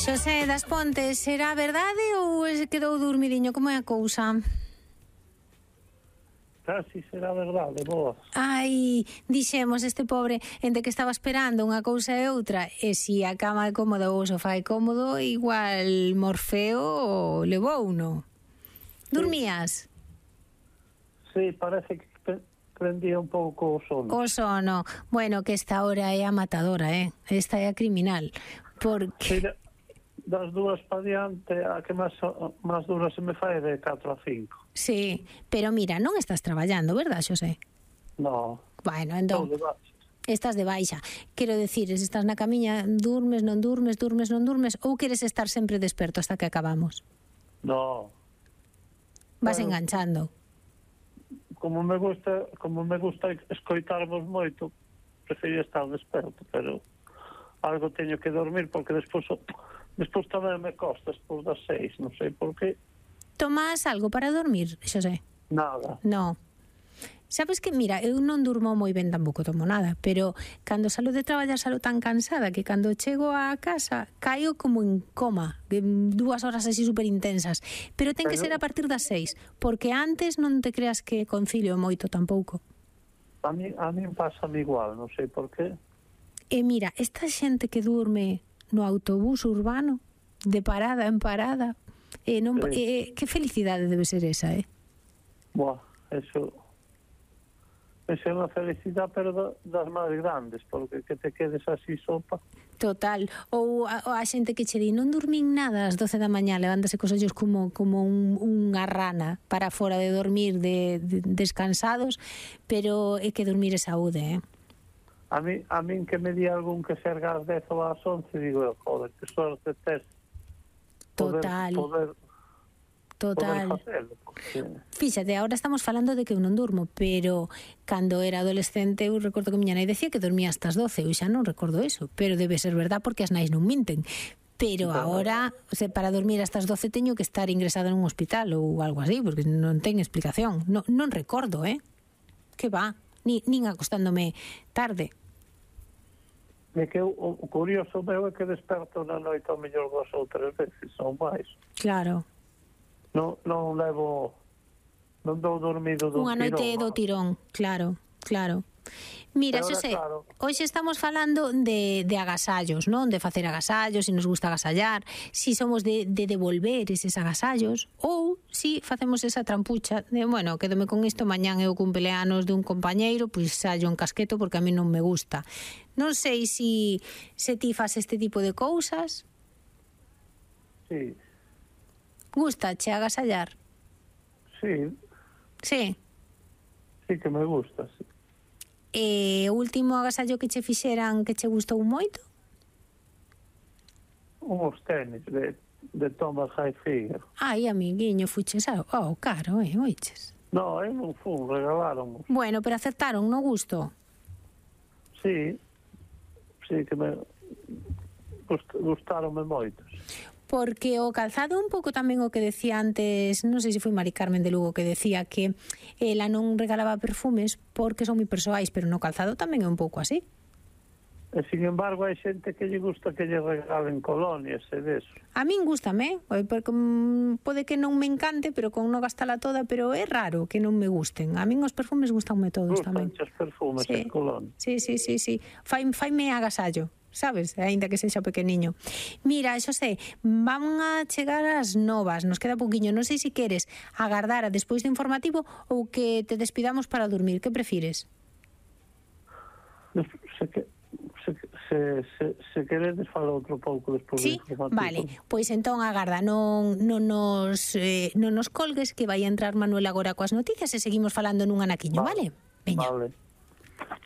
Xosé das Pontes, será verdade ou quedou dormidiño? Como é a cousa? Casi será verdade, boa. Ai, dixemos este pobre ente que estaba esperando unha cousa e outra, e si a cama é cómoda ou o sofá é cómodo, igual Morfeo levou, non? Dormías? Sí, parece que prendía un pouco o sono. O sono. Bueno, que esta hora é a matadora, esta é a criminal, porque... Sí, das 2 para diante, a que máis dura se me fai de 4 a 5. Sí, pero mira, non estás traballando, verdad, Xosé? No. Bueno, entón, estás de baixa. Quero decir, se estás na camiña, durmes, non durmes, ou queres estar sempre desperto hasta que acabamos? No. Vas Bueno, enganchando. Como me gusta escoitarvos moito, prefiro estar desperto, pero algo teño que dormir porque despois tamén me costa despois das 6, non sei por qué. Tomas algo para dormir, Xosé? Nada. No. Sabes que, mira, eu non durmo moi ben, tampouco tomo nada, pero cando salo de traballar salo tan cansada que cando chego á casa caio como en coma, 2 horas así super intensas, pero ten que ser a partir das 6, porque antes non te creas que concilio moito tampouco. A mí pasa igual, non sei por qué. E mira, esta xente que durme no autobús urbano, de parada en parada, que felicidade debe ser esa, Buah, eso é unha felicidade, pero das máis grandes, porque que te quedes así sopa. Total. Ou a xente que che di, non dormín nada ás 12 da mañá, levántase cos ollos como unha rana para fora de dormir, descansados, pero é que dormir é saúde, A min que me di algún que serga ás 10 ou ás 11, digo, joder, que sorte tes. Total. Poder facelo. Fíxate, agora estamos falando de que eu non durmo, pero cando era adolescente eu recordo que miña nai decía que dormía hasta as 12, eu xa non recordo eso, pero debe ser verdad porque as nais non minten. Pero agora, para dormir hasta as 12 teño que estar ingresada nun hospital ou algo así, porque non ten explicación. Non recordo, que va, nin acostándome tarde. É que o curioso meu é que desperto na noite ao mellor 2 ou 3 veces, ou máis. Claro. Non dou dormido dun tirón. Unha noite do tirón, claro. Mira, Xosé, hoxe estamos falando de agasallos, non? De facer agasallos, se nos gusta agasallar, si somos de devolver eses agasallos, ou si facemos esa trampucha de, bueno, quédome con isto, mañán é o cumpleanos dun compañeiro, pois sallo en casqueto porque a mí non me gusta. Non sei se ti fas este tipo de cousas. Sí. Gustache agasallar? Sí. Sí. Sí que me gusta, sí. E o último agasallo que che fixeran que che gustou moito? Uns tenis de Thomas Hilfiger. Ai, amiguiño, fuches caro, oiches. No, eu non fun, regalaron. Bueno, pero acertaron no gusto? Sí, que me gustaronme moitos. Porque o calzado un pouco tamén o que decía antes, non sei se foi Mari Carmen de Lugo que decía que ela non regalaba perfumes porque son moi persoais, pero no calzado tamén é un pouco así. E, sin embargo, hai xente que lle gusta que lle regalen colonias e deso. A min gústame, porque pode que non me encante, pero con non gastala toda, pero é raro que non me gusten. A min os perfumes gustanme todos tamén. Gustan os perfumes e colonias. Sí. Faime agasallo, sabes? Aínda que sexa pequeniño. Mira, Xosé, van a chegar as novas, nos queda pouquiño. Non sei se queres agardar a despois do informativo ou que te despidamos para dormir. Que prefires? Se queredes fala outro pouco despois do informativo. Vale, pois entón agarda, non nos colgues que vai entrar Manuel agora coas noticias e seguimos falando nun anaquiño, vale? Veña. Vale.